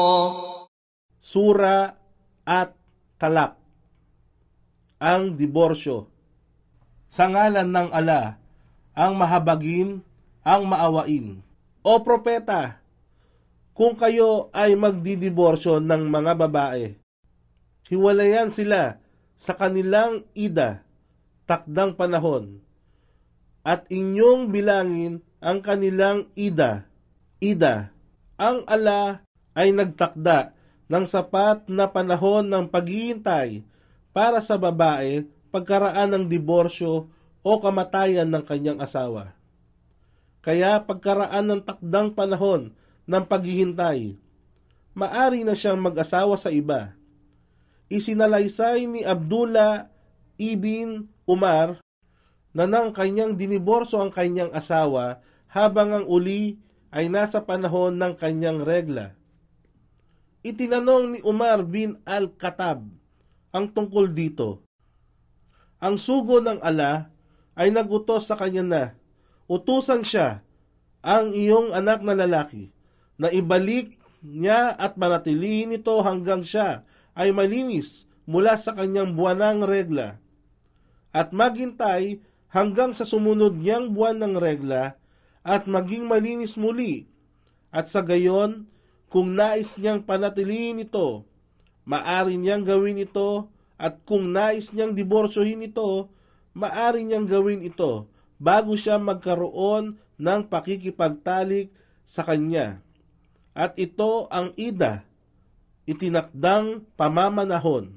Sura at talak. Ang diborsyo. Sa ngalan ng ala, ang mahabagin, ang maawain. O propeta, kung kayo ay magdidiborsyo ng mga babae, hiwalayan sila sa kanilang ida, takdang panahon, at inyong bilangin ang kanilang ida. Ang ala ay nagtakda ng sapat na panahon ng paghihintay para sa babae pagkaraan ng diborsyo o kamatayan ng kanyang asawa. Kaya pagkaraan ng takdang panahon ng paghihintay, maari na siyang mag-asawa sa iba. Isinalaysay ni Abdullah ibn Umar na nang kanyang diniborso ang kanyang asawa habang ang uli ay nasa panahon ng kanyang regla. Itinanong ni Umar bin al-Khattab ang tungkol dito. Ang sugo ng ala ay nagutos sa kanya na utusan siya ang iyong anak na lalaki na ibalik niya at manatilihin ito hanggang siya ay malinis mula sa kanyang buwanang regla at maghintay hanggang sa sumunod niyang buwan ng regla at maging malinis muli at sa gayon kung nais niyang panatilihin ito, maari niyang gawin ito at kung nais niyang diborsyohin ito, maari niyang gawin ito bago siya magkaroon ng pakikipagtalik sa kanya. At ito ang ida, itinakdang pamamanahon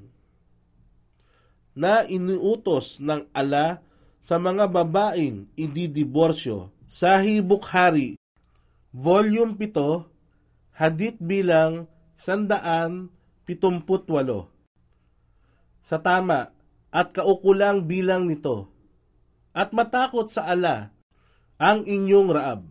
na iniutos ng ala sa mga babaeng ididiborsyo. Sahih Bukhari, Volume 7, Hadith bilang 178. Sa tama at kaukulang bilang nito, at matakot sa ala ang inyong Raab.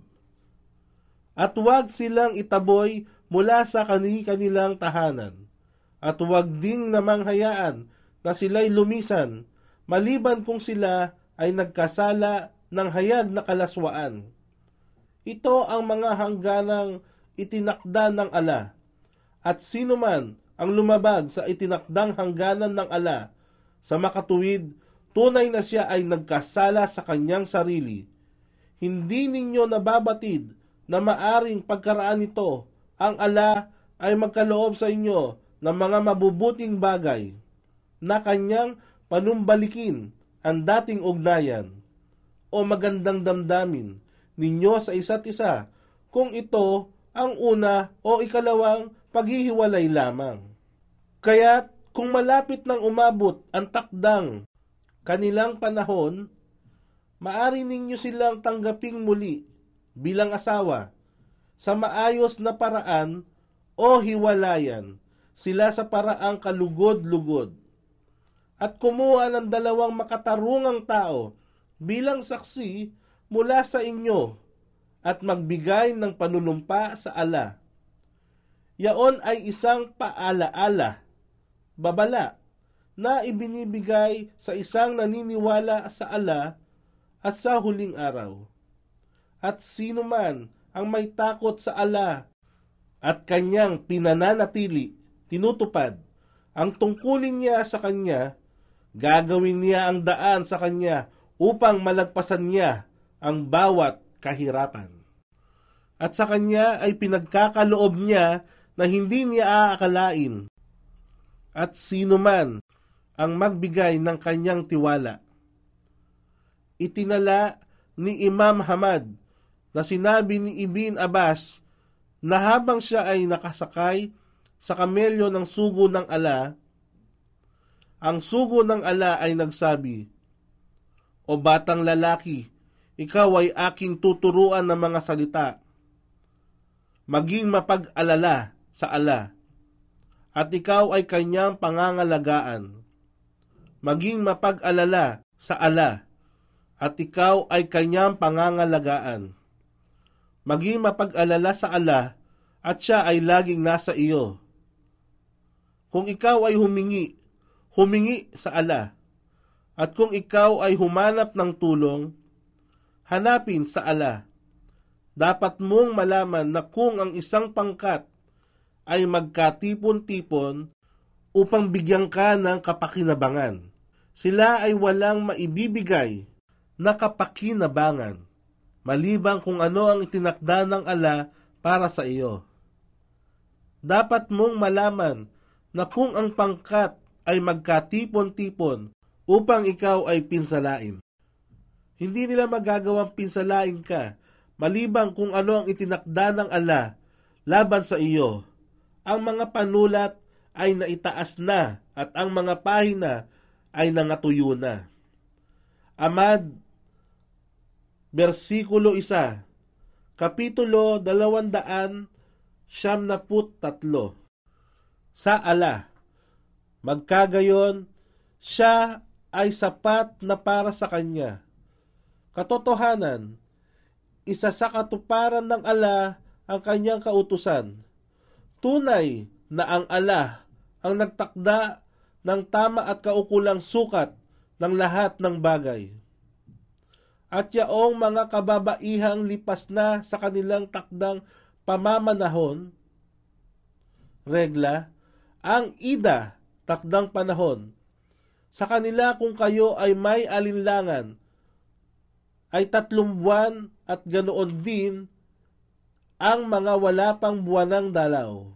At huwag silang itaboy mula sa kanilang tahanan, at huwag ding namang hayaan na sila'y lumisan, maliban kung sila ay nagkasala ng hayag na kalaswaan. Ito ang mga hangganang itinakda ng ala, at sino man ang lumabag sa itinakdang hangganan ng ala sa makatuwid, tunay na siya ay nagkasala sa kanyang sarili. Hindi ninyo nababatid na maaring pagkaraan nito, ang ala ay magkaloob sa inyo ng mga mabubuting bagay na kanyang panumbalikin ang dating ugnayan o magandang damdamin ninyo sa isa't isa kung ito ang una o ikalawang paghihiwalay lamang. Kaya't kung malapit nang umabot ang takdang kanilang panahon, maari ninyo silang tanggaping muli bilang asawa sa maayos na paraan o hiwalayan sila sa paraang kalugod-lugod at kumuha ng dalawang makatarungang tao bilang saksi mula sa inyo at magbigay ng panunumpa sa ala. Yaon ay isang paalaala, babala, na ibinibigay sa isang naniniwala sa ala at sa huling araw. At sino man ang may takot sa ala at kanyang pinananatili, tinutupad, ang tungkulin niya sa kanya, gagawin niya ang daan sa kanya upang malagpasan niya ang bawat kahirapan. At sa kanya ay pinagkakaloob niya na hindi niya aakalain. At sino man ang magbigay ng kanyang tiwala. Itinala ni Imam Ahmad na sinabi ni Ibn Abbas na habang siya ay nakasakay sa kamelyo ng sugo ng ala, ang sugo ng ala ay nagsabi, "O batang lalaki, ikaw ay aking tuturuan ng mga salita. Maging mapag-alala sa ala, at ikaw ay kanyang pangangalagaan. Maging mapag-alala sa ala, at ikaw ay kanyang pangangalagaan. Maging mapag-alala sa ala, at siya ay laging nasa iyo. Kung ikaw ay humingi sa ala, at kung ikaw ay humanap ng tulong, hanapin sa ala. Dapat mong malaman na kung ang isang pangkat ay magkatipon-tipon upang bigyan ka ng kapakinabangan. Sila ay walang maibibigay na kapakinabangan, maliban kung ano ang itinakda ng ala para sa iyo. Dapat mong malaman na kung ang pangkat ay magkatipon-tipon upang ikaw ay pinsalain, hindi nila magagawang pinsalain ka, maliban kung ano ang itinakda ng ala laban sa iyo. Ang mga panulat ay naitaas na at ang mga pahina ay nangatuyo na. Amad, versikulo 1, kapitulo 273. Sa ala, magkagayon, siya ay sapat na para sa kanya. Katotohanan, isa sa katuparan ng ala ang kanyang kautusan. Tunay na ang ala ang nagtakda ng tama at kaukulang sukat ng lahat ng bagay. At yaong mga kababaihang lipas na sa kanilang takdang pamamanahon, regla, ang ida, takdang panahon, sa kanila kung kayo ay may alinlangan, ay 3 buwan at ganoon din ang mga wala pang buwanang dalaw.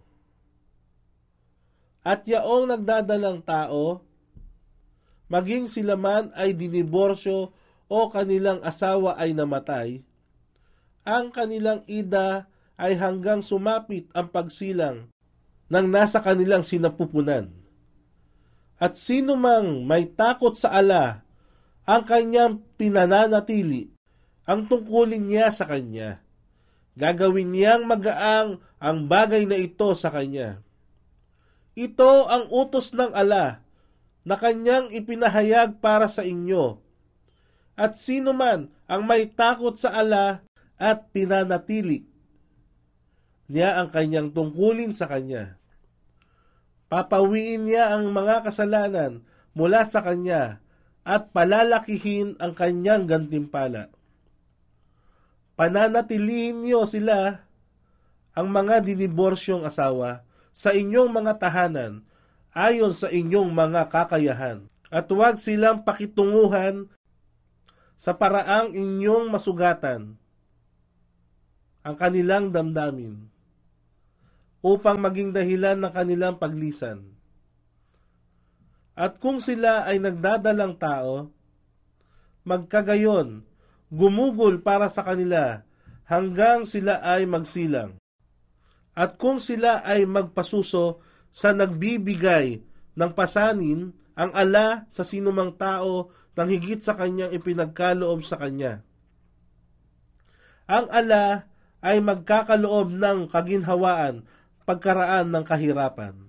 At yaong nagdadalang tao, maging sila man ay diniborsyo o kanilang asawa ay namatay, ang kanilang ida ay hanggang sumapit ang pagsilang ng nasa kanilang sinapupunan. At sino mang may takot sa ala, ang kanyang pinananatili, ang tungkulin niya sa kanya. Gagawin niyang magaang ang bagay na ito sa kanya. Ito ang utos ng ala na kanyang ipinahayag para sa inyo. At sino man ang may takot sa ala at pinanatili niya ang kanyang tungkulin sa kanya, papawiin niya ang mga kasalanan mula sa kanya at palalakihin ang kanyang gantimpala. Pananatilihin niyo sila, ang mga diniborsyong asawa, sa inyong mga tahanan ayon sa inyong mga kakayahan, at huwag silang pakitunguhan sa paraang inyong masugatan ang kanilang damdamin upang maging dahilan ng kanilang paglisan. At kung sila ay nagdadalang tao, magkagayon, gumugol para sa kanila hanggang sila ay magsilang. At kung sila ay magpasuso sa nagbibigay ng pasanin, ang ala sa sinumang tao nang higit sa kanyang ipinagkaloob sa kanya. Ang ala ay magkakaloob ng kaginhawaan pagkaraan ng kahirapan.